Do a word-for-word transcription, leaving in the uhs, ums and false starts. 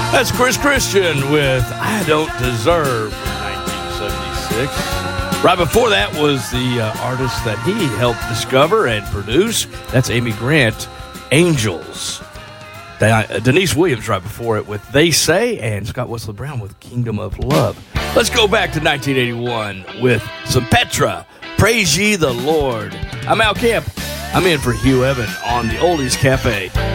That's Chris Christian with I Don't Deserve from nineteen seventy-six. Right before that was the uh, artist that he helped discover and produce. That's Amy Grant, Angels. Uh, Denise Williams right before it with They Say, and Scott Wesley Brown with Kingdom of Love. Let's go back to nineteen eighty-one with some Petra, Praise Ye the Lord. I'm Al Camp. I'm in for Hugh Evan on the Oldies Cafe.